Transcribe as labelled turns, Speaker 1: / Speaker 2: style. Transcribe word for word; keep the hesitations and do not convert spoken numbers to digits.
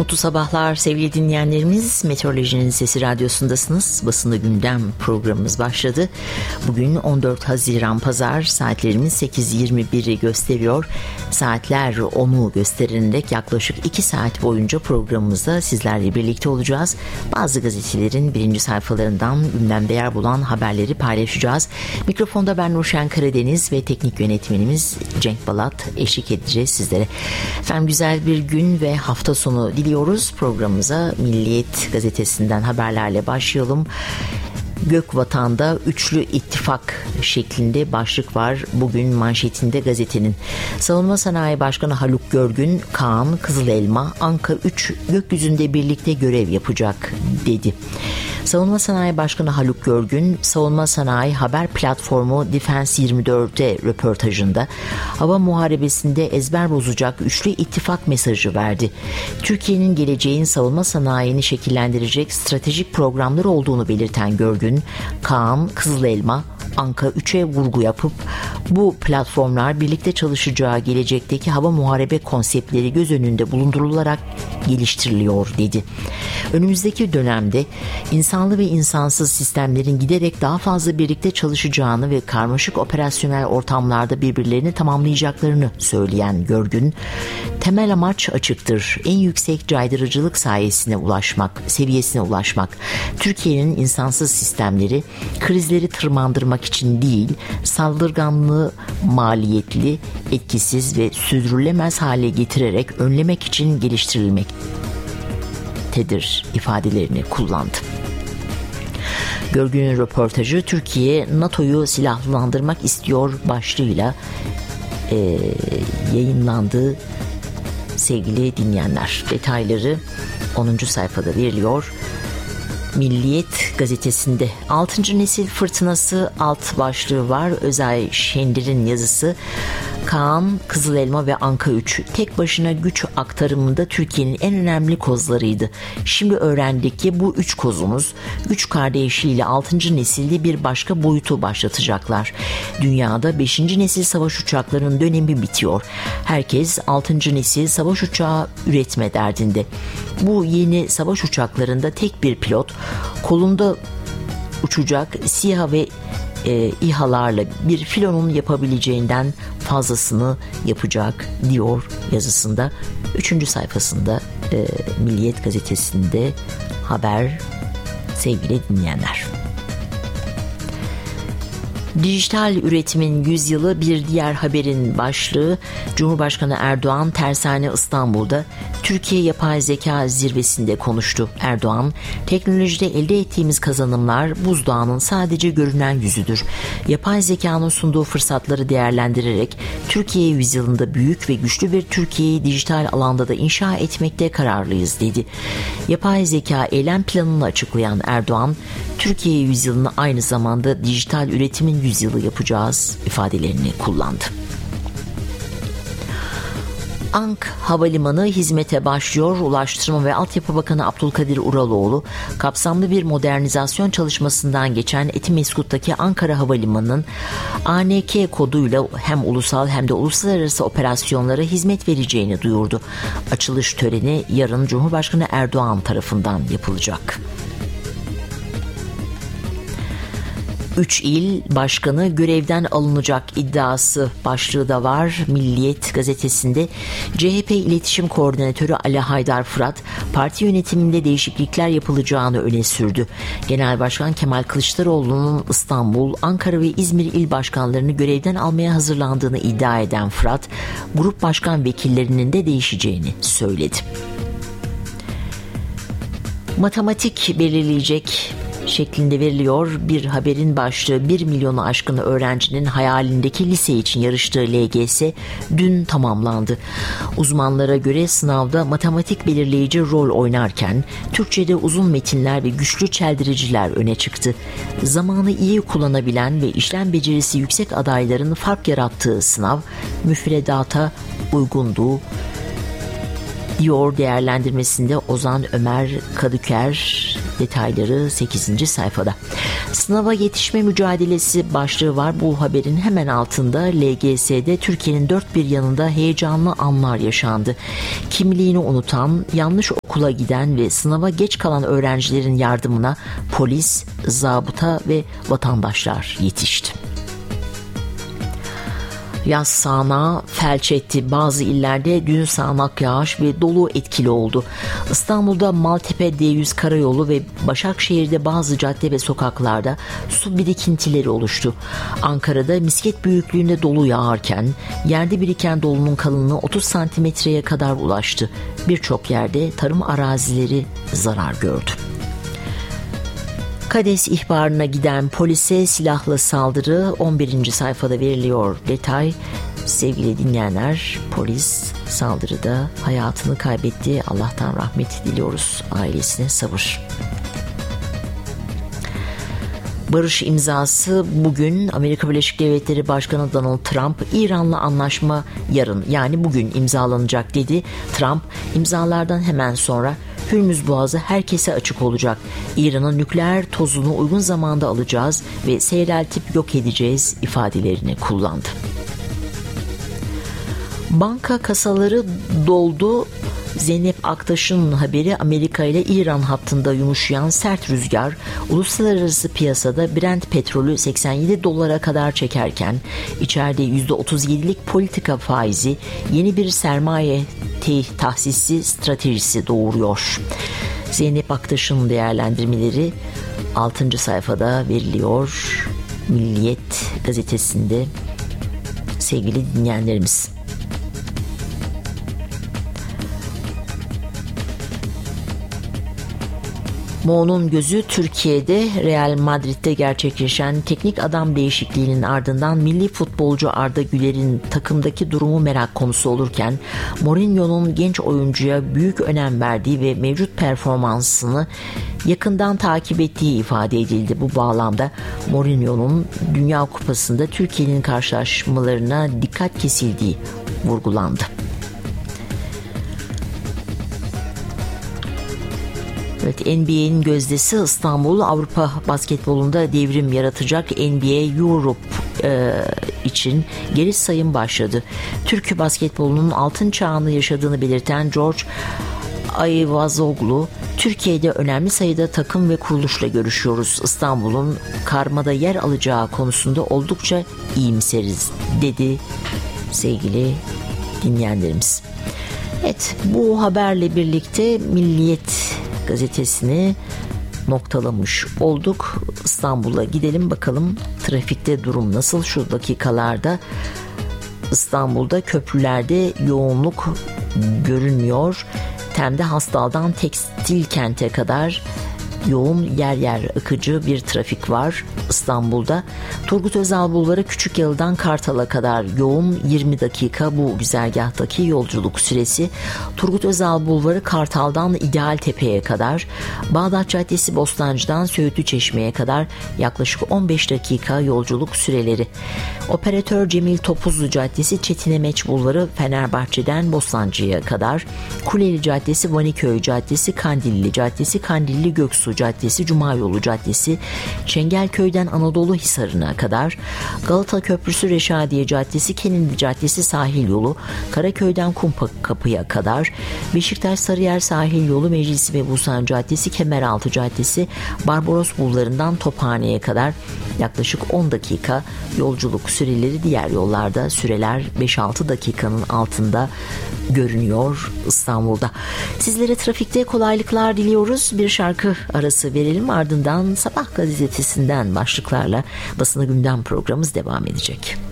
Speaker 1: Mutlu sabahlar sevgili dinleyenlerimiz. Meteorolojinin Sesi Radyosu'ndasınız. Basında Gündem programımız başladı. Bugün on dört Haziran Pazar, saatlerimiz sekiz yirmi biri gösteriyor. Saatler onu göstererek yaklaşık iki saat boyunca programımızda sizlerle birlikte olacağız. Bazı gazetelerin birinci sayfalarından gündemde yer bulan haberleri paylaşacağız. Mikrofonda ben Nurşen Karadeniz ve teknik yönetmenimiz Cenk Balat eşlik edeceğiz sizlere. Efendim, güzel bir gün ve hafta sonu diliyoruz. Programımıza Milliyet gazetesinden haberlerle başlayalım. Gökvatan'da üçlü ittifak şeklinde başlık var bugün manşetinde gazetenin. Savunma Sanayi Başkanı Haluk Görgün, Kaan, Kızılelma, Anka üç gökyüzünde birlikte görev yapacak dedi. Savunma Sanayi Başkanı Haluk Görgün, Savunma Sanayi Haber Platformu Defense yirmi dört'e röportajında hava muharebesinde ezber bozacak üçlü ittifak mesajı verdi. Türkiye'nin geleceğin savunma sanayini şekillendirecek stratejik programları olduğunu belirten Görgün, Kaan, Kızılelma, Anka üç'e vurgu yapıp bu platformlar birlikte çalışacağı gelecekteki hava muharebe konseptleri göz önünde bulundurularak geliştiriliyor dedi. Önümüzdeki dönemde insanlı ve insansız sistemlerin giderek daha fazla birlikte çalışacağını ve karmaşık operasyonel ortamlarda birbirlerini tamamlayacaklarını söyleyen Görgün, temel amaç açıktır. En yüksek caydırıcılık sayesine ulaşmak, seviyesine ulaşmak. Türkiye'nin insansız sistemleri krizleri tırmandırmak için değil, saldırganlığı maliyetli, etkisiz ve sürdürülemez hale getirerek önlemek için geliştirilmektedir ifadelerini kullandı. Görgün'ün röportajı Türkiye NATO'yu silahlandırmak istiyor başlığıyla e, yayınlandı sevgili dinleyenler. Detayları onuncu sayfada veriliyor. Milliyet gazetesinde altıncı nesil fırtınası alt başlığı var. Özay Şendir'in yazısı. Kaan, Kızılelma ve Anka üç tek başına güç aktarımında Türkiye'nin en önemli kozlarıydı. Şimdi öğrendik ki bu üç kozumuz üç kardeşliğiyle altıncı nesilde bir başka boyutu başlatacaklar. Dünyada beşinci nesil savaş uçaklarının dönemi bitiyor. Herkes altıncı nesil savaş uçağı üretme derdinde. Bu yeni savaş uçaklarında tek bir pilot kolunda uçacak SİHA ve E, İHA'larla bir filonun yapabileceğinden fazlasını yapacak diyor yazısında. Üçüncü sayfasında e, Milliyet gazetesinde haber sevgili dinleyenler. Dijital üretimin yüzyılı bir diğer haberin başlığı. Cumhurbaşkanı Erdoğan Tersane İstanbul'da Türkiye Yapay Zeka Zirvesi'nde konuştu. Erdoğan, teknolojide elde ettiğimiz kazanımlar buzdağının sadece görünen yüzüdür. Yapay zekanın sunduğu fırsatları değerlendirerek Türkiye yüzyılında büyük ve güçlü bir Türkiye'yi dijital alanda da inşa etmekte kararlıyız dedi. Yapay zeka eylem planını açıklayan Erdoğan, Türkiye yüzyılını aynı zamanda dijital üretimin yüzyılı yapacağız ifadelerini kullandı. Ank Havalimanı hizmete başlıyor. Ulaştırma ve Altyapı Bakanı Abdülkadir Uraloğlu, kapsamlı bir modernizasyon çalışmasından geçen Etimeskut'taki Ankara Havalimanı'nın A N K koduyla hem ulusal hem de uluslararası operasyonlara hizmet vereceğini duyurdu. Açılış töreni yarın Cumhurbaşkanı Erdoğan tarafından yapılacak. Üç il başkanı görevden alınacak iddiası başlığı da var. Milliyet gazetesinde C H P İletişim Koordinatörü Ali Haydar Fırat, parti yönetiminde değişiklikler yapılacağını öne sürdü. Genel Başkan Kemal Kılıçdaroğlu'nun İstanbul, Ankara ve İzmir il başkanlarını görevden almaya hazırlandığını iddia eden Fırat, grup başkan vekillerinin de değişeceğini söyledi. Matematik belirleyecek şeklinde veriliyor bir haberin başlığı. bir milyonu aşkın öğrencinin hayalindeki lise için yarıştığı L G S dün tamamlandı. Uzmanlara göre sınavda matematik belirleyici rol oynarken Türkçe'de uzun metinler ve güçlü çeldiriciler öne çıktı. Zamanı iyi kullanabilen ve işlem becerisi yüksek adayların fark yarattığı sınav müfredata uygundu diyor değerlendirmesinde Ozan Ömer Kadıker. Detayları sekizinci sayfada. Sınava yetişme mücadelesi başlığı var. Bu haberin hemen altında L G S'de Türkiye'nin dört bir yanında heyecanlı anlar yaşandı. Kimliğini unutan, yanlış okula giden ve sınava geç kalan öğrencilerin yardımına polis, zabıta ve vatandaşlar yetişti. Yaz sağanağı felç etti. Bazı illerde dün sağanak yağış ve dolu etkili oldu. İstanbul'da Maltepe D yüz karayolu ve Başakşehir'de bazı cadde ve sokaklarda su birikintileri oluştu. Ankara'da misket büyüklüğünde dolu yağarken yerde biriken dolunun kalınlığı otuz santimetreye kadar ulaştı. Birçok yerde tarım arazileri zarar gördü. Kades ihbarına giden polise silahlı saldırı on birinci sayfada veriliyor detay. Sevgili dinleyenler, polis saldırıda hayatını kaybetti. Allah'tan rahmet diliyoruz, ailesine sabır. Barış imzası bugün. Amerika Birleşik Devletleri Başkanı Donald Trump, İran'la anlaşma yarın yani bugün imzalanacak dedi. Trump imzalardan hemen sonra Hürmüz Boğazı herkese açık olacak. İran'ın nükleer tozunu uygun zamanda alacağız ve seyreltip yok edeceğiz ifadelerini kullandı. Banka kasaları doldu. Zeynep Aktaş'ın haberi. Amerika ile İran hattında yumuşayan sert rüzgar uluslararası piyasada Brent petrolü seksen yedi dolara kadar çekerken içeride yüzde otuz yedilik politika faizi yeni bir sermaye tahsisi stratejisi doğuruyor. Zeynep Aktaş'ın değerlendirmeleri altıncı sayfada veriliyor. Milliyet gazetesinde sevgili dinleyenlerimiz. Mo'nun gözü Türkiye'de. Real Madrid'de gerçekleşen teknik adam değişikliğinin ardından milli futbolcu Arda Güler'in takımdaki durumu merak konusu olurken Mourinho'nun genç oyuncuya büyük önem verdiği ve mevcut performansını yakından takip ettiği ifade edildi. Bu bağlamda Mourinho'nun Dünya Kupası'nda Türkiye'nin karşılaşmalarına dikkat kesildiği vurgulandı. Evet, N B A'nin gözdesi İstanbul. Avrupa basketbolunda devrim yaratacak N B A Europe e, için geri sayım başladı. Türk basketbolunun altın çağını yaşadığını belirten George Ayvazoglu, Türkiye'de önemli sayıda takım ve kuruluşla görüşüyoruz. İstanbul'un karmada yer alacağı konusunda oldukça iyimseriz dedi sevgili dinleyenlerimiz. Evet, bu haberle birlikte Milliyet gazetesini noktalamış olduk. İstanbul'a gidelim bakalım trafikte durum nasıl şu dakikalarda. İstanbul'da köprülerde yoğunluk görünmüyor. Tem'de Hastal'dan Tekstil Kent'e kadar yoğun yer yer akıcı bir trafik var İstanbul'da. Turgut Özal Bulvarı Küçükyalı'dan Kartal'a kadar yoğun yirmi dakika bu güzergahtaki yolculuk süresi. Turgut Özal Bulvarı Kartal'dan İdealtepe'ye kadar, Bağdat Caddesi Bostancı'dan Söğütlü Çeşme'ye kadar yaklaşık on beş dakika yolculuk süreleri. Operatör Cemil Topuzlu Caddesi Çetinemeç Bulvarı Fenerbahçe'den Bostancı'ya kadar, Kuleli Caddesi Vaniköy Caddesi Kandilli Caddesi Kandilli Göksu Caddesi Cuma Yolu Caddesi Çengelköy'den Anadolu Hisarı'na kadar, Galata Köprüsü Reşadiye Caddesi Kenindi Caddesi Sahil Yolu Karaköy'den Kumkapı'ya kadar, Beşiktaş Sarıyer Sahil Yolu Meclisi ve Busan Caddesi Kemeraltı Caddesi Barbaros Bulvarı'ndan Tophane'ye kadar yaklaşık on dakika yolculuk süreleri. Diğer yollarda süreler beş altı dakikanın altında görünüyor İstanbul'da. Sizlere trafikte kolaylıklar diliyoruz. Bir şarkı arası verelim, ardından Sabah gazetesinden başlıklarla Basına Gündem programımız devam edecek.